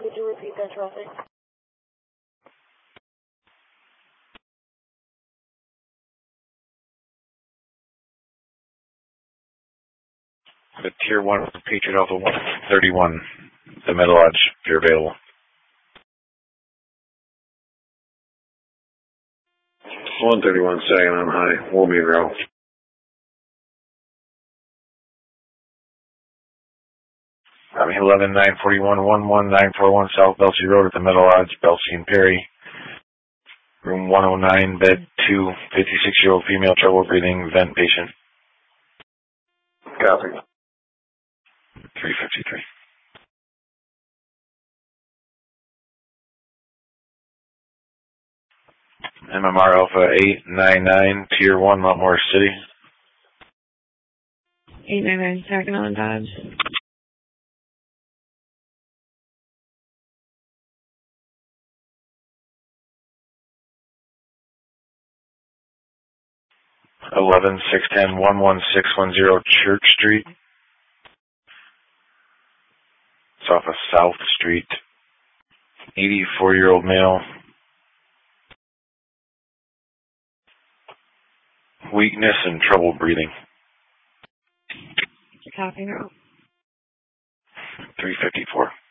Could you repeat that traffic? The Tier 1 Patriot Alpha 131, the Meadow Lodge, if you're available. 131 Saginaw High, we'll be around. I mean, 11-941-11941 South Belsey Road at the Meadow Lodge, Belsey and Perry. Room 109, bed 2, 56-year-old female, trouble breathing, vent patient. Copy. 353. MMR Alpha 899, Tier 1, Mount Morris City. 899 Saginaw Dodge. Eleven 610-11610 Church Street. It's off of South Street. 84-year-old male. Weakness and trouble breathing. Copy. 354.